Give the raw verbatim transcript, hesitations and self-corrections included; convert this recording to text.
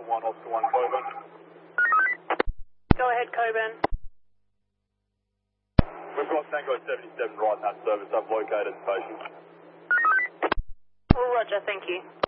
one, Oscar one, Coburn. Go ahead, Coburn. We've got Tango seventy-seven right in that service. I've located the patient. Roger, thank you.